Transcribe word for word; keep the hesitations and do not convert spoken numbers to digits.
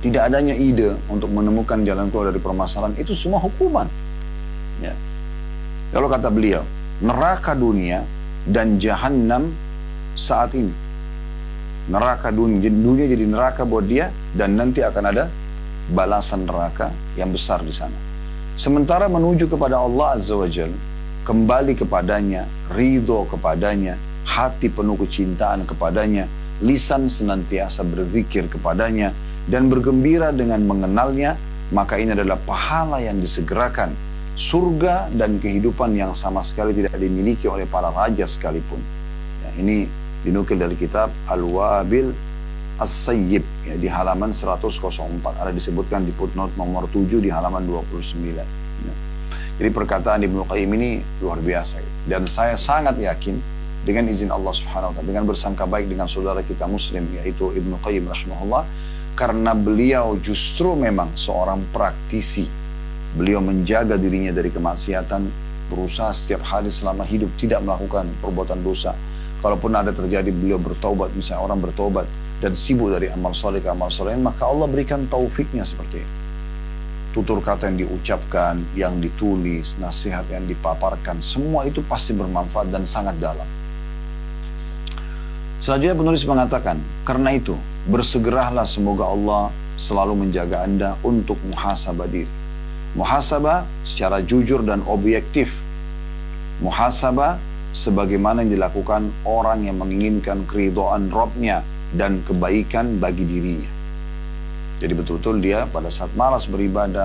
tidak adanya ide untuk menemukan jalan keluar dari permasalahan, itu semua hukuman. Ya. Kalau kata beliau, neraka dunia dan jahanam saat ini. Neraka dunia, dunia jadi neraka buat dia, dan nanti akan ada balasan neraka yang besar di sana. Sementara menuju kepada Allah Azza wa Jalla, kembali kepadanya, ridho kepadanya, hati penuh kecintaan kepadanya, lisan senantiasa berzikir kepadanya, dan bergembira dengan mengenalnya, maka ini adalah pahala yang disegerakan, surga dan kehidupan yang sama sekali tidak dimiliki oleh para raja sekalipun. Ya, ini dinukil dari kitab Al-Wabil As-Sayyib, ya, di halaman seratus empat. Ada disebutkan di footnote nomor tujuh di halaman dua puluh sembilan. Ya. Jadi perkataan Ibnu Qayyim ini luar biasa. Dan saya sangat yakin dengan izin Allah Subhanahu wa taala, dengan bersangka baik dengan saudara kita Muslim yaitu Ibnu Qayyim rahimahullah, karena beliau justru memang seorang praktisi. Beliau menjaga dirinya dari kemaksiatan, berusaha setiap hari selama hidup tidak melakukan perbuatan dosa. Kalaupun ada terjadi, beliau bertaubat, misalnya orang bertaubat dan sibuk dari amal soleh ke amal soleh, maka Allah berikan taufiknya seperti itu. Tutur kata yang diucapkan, yang ditulis, nasihat yang dipaparkan, semua itu pasti bermanfaat dan sangat dalam. Selanjutnya penulis mengatakan, karena itu bersegeralah semoga Allah selalu menjaga Anda untuk muhasabah diri. Muhasabah secara jujur dan objektif. Muhasabah sebagaimana yang dilakukan orang yang menginginkan keridhaan Rabb-nya dan kebaikan bagi dirinya. Jadi betul-betul dia pada saat malas beribadah,